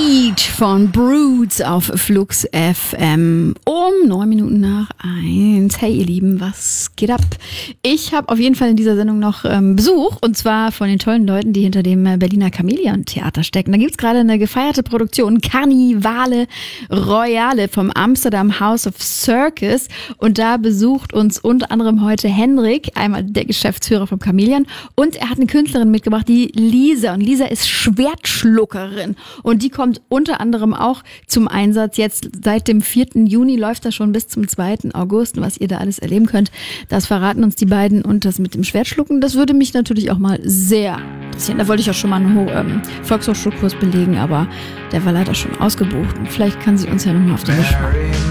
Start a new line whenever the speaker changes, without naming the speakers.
Beat von Broods auf Flux FM um 9 Minuten nach 1. Hey ihr Lieben, was geht ab? Ich habe auf jeden Fall in dieser Sendung noch Besuch, und zwar von den tollen Leuten, die hinter dem Berliner Chamäleon-Theater stecken. Da gibt's gerade eine gefeierte Produktion, Karnivale Royale vom Amsterdam House of Circus, und da besucht uns unter anderem heute Henrik, einmal der Geschäftsführer vom Chamäleon, und er hat eine Künstlerin mitgebracht, die Lisa, und Lisa ist Schwertschluckerin, und die kommt unter anderem auch zum Einsatz. Jetzt seit dem 4. Juni läuft das schon bis zum 2. August. Und was ihr da alles erleben könnt, das verraten uns die beiden. Und das mit dem Schwertschlucken, das würde mich natürlich auch mal sehr interessieren. Da wollte ich auch schon mal einen Volkshochschulkurs belegen, aber der war leider schon ausgebucht. Und vielleicht kann sie uns ja nochmal auf die Mischung.